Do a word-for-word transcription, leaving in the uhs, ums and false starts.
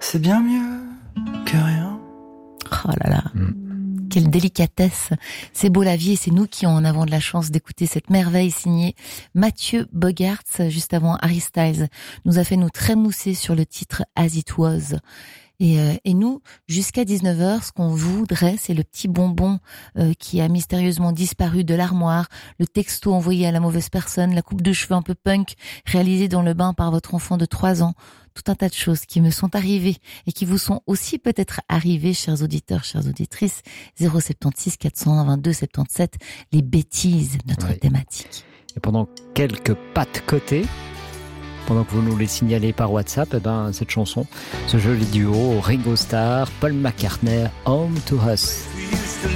c'est bien mieux que rien. Oh là là. Mm. Quelle délicatesse. C'est beau la vie et c'est nous qui en avons de la chance d'écouter cette merveille signée Mathieu Bogaerts. Juste avant, Harry Styles nous a fait nous trémousser sur le titre As It Was. Et, euh, et nous, jusqu'à dix-neuf heures, ce qu'on voudrait, c'est le petit bonbon euh, qui a mystérieusement disparu de l'armoire, le texto envoyé à la mauvaise personne, la coupe de cheveux un peu punk réalisée dans le bain par votre enfant de trois ans. Tout un tas de choses qui me sont arrivées et qui vous sont aussi peut-être arrivées, chers auditeurs, chères auditrices. zéro sept six quatre cent vingt-deux soixante-dix-sept, les bêtises, notre oui. thématique. Et pendant quelques pas de côté, pendant que vous nous les signalez par WhatsApp, eh ben, cette chanson, ce joli duo, Ringo Starr, Paul McCartney, Home to Us. We used to